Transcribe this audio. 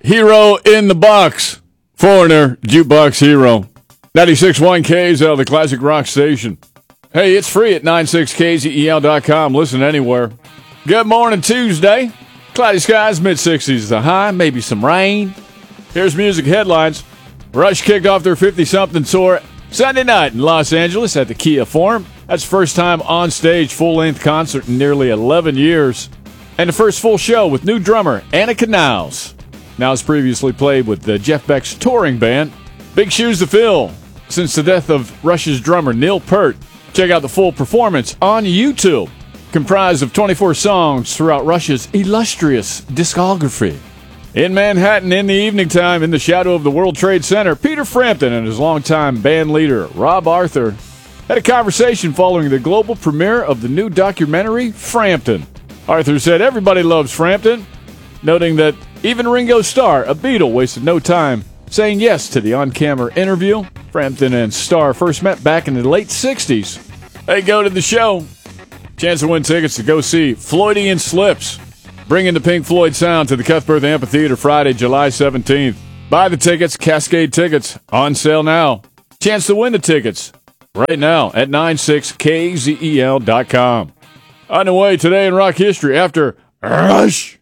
Hero in the box. Foreigner, Jukebox Hero. 96.1 KZL, the classic rock station. Hey, it's free at 96kzel.com. Listen anywhere. Good morning, Tuesday. Cloudy skies, mid-60s the high, maybe some rain. Here's music headlines. Rush kicked off their 50-something tour Sunday night in Los Angeles at the Kia Forum. That's the first time on-stage full-length concert in nearly 11 years. And the first full show with new drummer Annika Niles. Niles previously played with Jeff Beck's touring band. Big shoes to fill since the death of Rush's drummer Neil Peart. Check out the full performance on YouTube, comprised of 24 songs throughout Rush's illustrious discography. In Manhattan in the evening time, in the shadow of the World Trade Center, Peter Frampton and his longtime band leader, Rob Arthur, had a conversation following the global premiere of the new documentary, Frampton. Arthur said everybody loves Frampton, noting that even Ringo Starr, a Beatle, wasted no time saying yes to the on-camera interview. Frampton and Starr first met back in the late 60s. They go to the show. Chance to win tickets to go see Floydian Slips, bringing the Pink Floyd sound to the Cuthbert Amphitheater Friday, July 17th. Buy the tickets, Cascade Tickets, on sale now. Chance to win the tickets right now at 96kzel.com. On the way today in rock history after Rush.